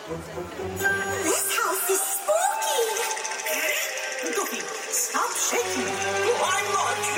This house is spooky. Goofy, stop shaking. Oh, I'm not.